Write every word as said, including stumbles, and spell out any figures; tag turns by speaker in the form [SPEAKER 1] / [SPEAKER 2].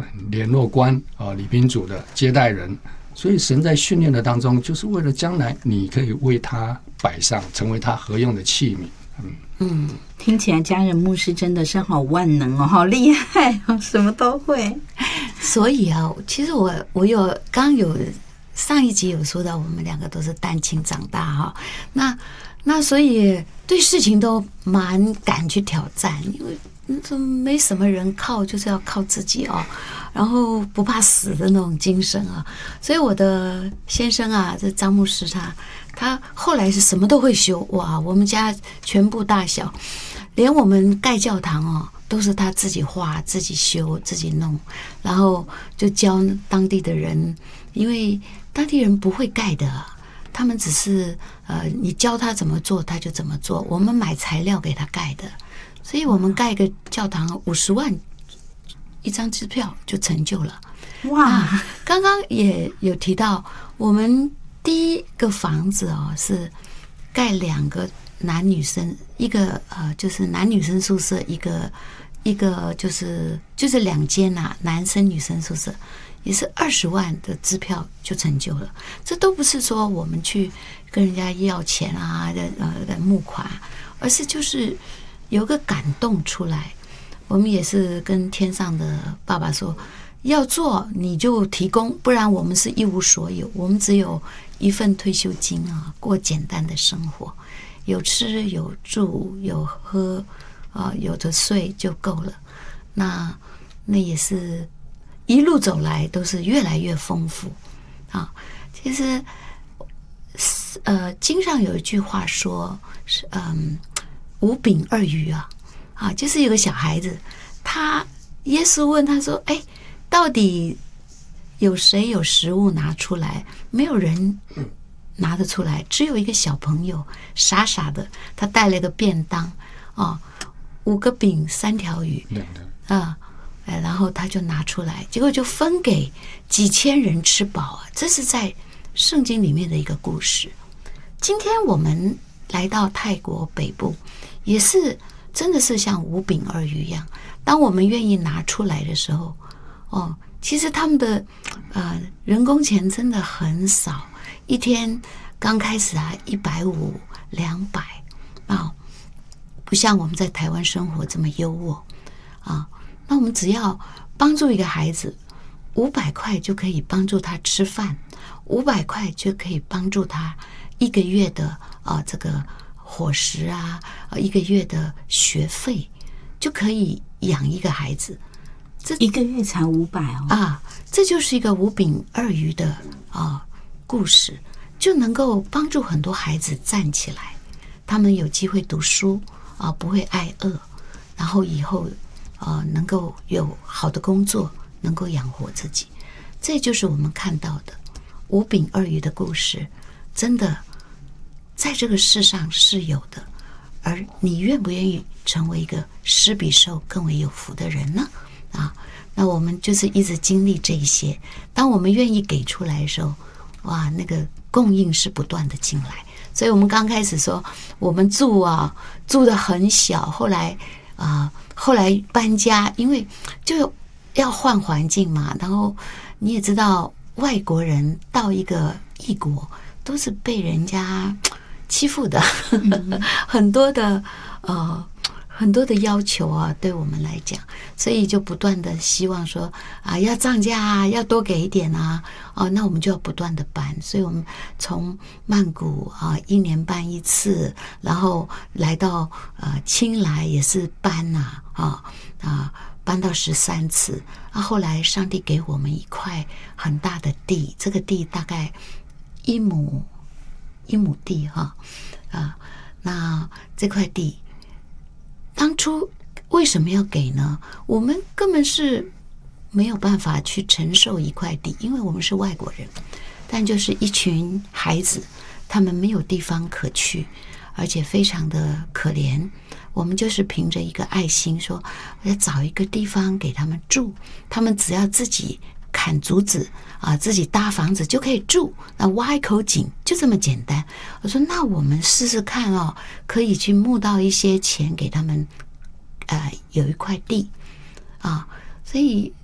[SPEAKER 1] 联络官啊，礼宾主的接待人。所以神在训练的当中，就是为了将来你可以为他摆上，成为他合用的器皿。嗯
[SPEAKER 2] 嗯，听起来家人牧师真的是好万能哦，好厉害哦，什么都会。
[SPEAKER 3] 所以啊，其实我我有刚有上一集有说到，我们两个都是单亲长大哈，那那所以对事情都蛮敢去挑战，因为这没什么人靠，就是要靠自己哦，然后不怕死的那种精神啊。所以我的先生啊，这张牧师他他后来是什么都会修哇，我们家全部大小，连我们盖教堂哦，都是他自己画、自己修、自己弄，然后就教当地的人，因为当地人不会盖的，他们只是呃，你教他怎么做，他就怎么做，我们买材料给他盖的。所以我们盖一个教堂五十万一张支票就成就了。哇！刚刚也有提到，我们第一个房子哦是盖两个男女生，一个呃就是男女生宿舍，一个一个就是就是两间呐、啊，男生女生宿舍，也是二十万的支票就成就了。这都不是说我们去跟人家要钱啊的呃的募款，而是就是有个感动出来。我们也是跟天上的爸爸说，要做你就提供，不然我们是一无所有，我们只有一份退休金啊，过简单的生活，有吃有住有喝啊，有的睡就够了。那那也是一路走来都是越来越丰富啊。其实呃经上有一句话说是嗯五饼二鱼啊啊，就是有个小孩子，他耶稣问他说，哎，到底有谁有食物拿出来？没有人拿得出来，只有一个小朋友傻傻的，他带了一个便当啊，五个饼三条鱼啊，哎，然后他就拿出来，结果就分给几千人吃饱啊。这是在圣经里面的一个故事。今天我们来到泰国北部，也是真的是像五饼二鱼一样，当我们愿意拿出来的时候，哦，其实他们的呃人工钱真的很少，一天刚开始啊一百五两百啊，不像我们在台湾生活这么优渥啊。那我们只要帮助一个孩子，五百块就可以帮助他吃饭，五百块就可以帮助他一个月的啊这个伙食啊，一个月的学费就可以养一个孩子。
[SPEAKER 2] 这一个月才五百哦
[SPEAKER 3] 啊，这就是一个五饼二鱼的啊故事，就能够帮助很多孩子站起来，他们有机会读书啊，不会挨饿，然后以后啊能够有好的工作，能够养活自己。这就是我们看到的五饼二鱼的故事，真的在这个世上是有的。而你愿不愿意成为一个施比受更为有福的人呢？啊，那我们就是一直经历这一些。当我们愿意给出来的时候，哇，那个供应是不断的进来。所以我们刚开始说，我们住啊住得很小，后来啊、呃、后来搬家，因为就要换环境嘛。然后你也知道，外国人到一个异国都是被人家欺负的，嗯、很多的呃。很多的要求啊，对我们来讲，所以就不断的希望说啊，要涨价啊，要多给一点啊，哦，那我们就要不断的搬。所以我们从曼谷啊，一年搬一次，然后来到呃清莱也是搬呐啊啊，搬到十三次啊。后来上帝给我们一块很大的地，这个地大概一亩一亩地哈 啊, 啊，那这块地。当初为什么要给呢？我们根本是没有办法去承受一块地，因为我们是外国人。但就是一群孩子，他们没有地方可去，而且非常的可怜。我们就是凭着一个爱心说，我要找一个地方给他们住，他们只要自己砍竹子啊，自己搭房子就可以住，那挖一口井，就这么简单。我说那我们试试看哦，可以去募到一些钱给他们，呃，有一块地啊，所以